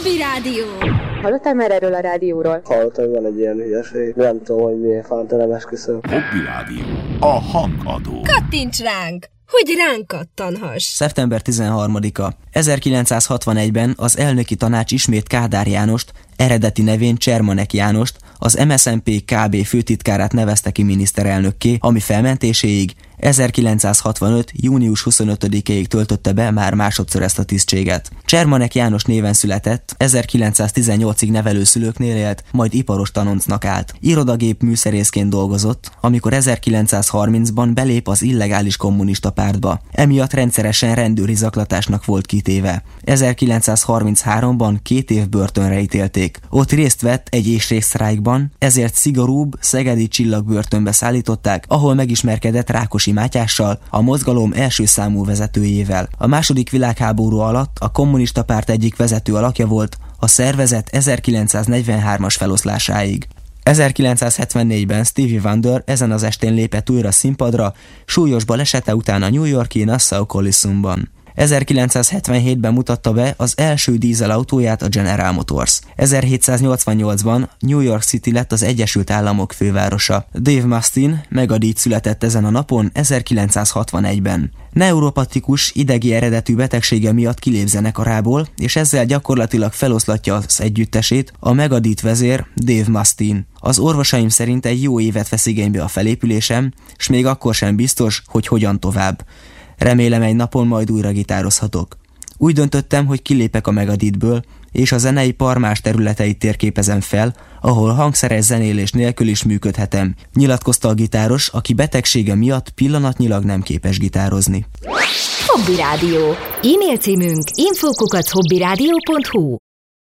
Hobby Rádió. Hallottál már erről a rádióról? Hallottam, hogy van egy ilyen hülyeség. Nem tudom, hogy miért fánta, nem esküszöm. Hobby Rádió. A hangadó. Kattints ránk, hogy ránk kattanhass. Szeptember 13-a. 1961-ben az elnöki tanács ismét Kádár Jánost, eredeti nevén Csermanek Jánost, az MSZNP Kb. Főtitkárát nevezte ki miniszterelnökké, ami felmentéséig 1965. június 25-ig töltötte be már másodszor ezt a tisztséget. Csermanek János néven született, 1918-ig nevelőszülőknél élt, majd iparos tanoncnak állt. Irodagép műszerészként dolgozott, amikor 1930-ban belép az illegális kommunista pártba. Emiatt rendszeresen rendőri zaklatásnak volt kitéve. 1933-ban 2 év börtönre ítélték. Ott részt vett egy éhségsztrájkban, ezért szigorúbb szegedi csillagbörtönbe szállították, ahol megismerkedett Rákosi Mátyással, a mozgalom első számú vezetőjével. A második világháború alatt a kommunista párt egyik vezető alakja volt, a szervezet 1943-as feloszlásáig. 1974-ben Stevie Wonder ezen az estén lépett újra színpadra, súlyos balesete után a New York-i Nassau Coliseumban. 1977-ben mutatta be az első dízelautóját a General Motors. 1788-ban New York City lett az Egyesült Államok fővárosa. Dave Mustaine megadíj született ezen a napon 1961-ben. Neuropatikus, idegi eredetű betegsége miatt kilép zenekarából, és ezzel gyakorlatilag feloszlatja az együttesét a Megadith vezér Dave Mustaine. Az orvosaim szerint egy jó évet vesz igénybe a felépülésem, s még akkor sem biztos, hogy hogyan tovább. Remélem egy napon majd újra gitározhatok. Úgy döntöttem, hogy kilépek a Megadithből, és a zeneipar más területeit térképezem fel, ahol hangszeres zenélés nélkül is működhetem, nyilatkozta a gitáros, aki betegsége miatt pillanatnyilag nem képes gitározni. Hobby Rádió. E-mail címünk info@hobbyradio.hu.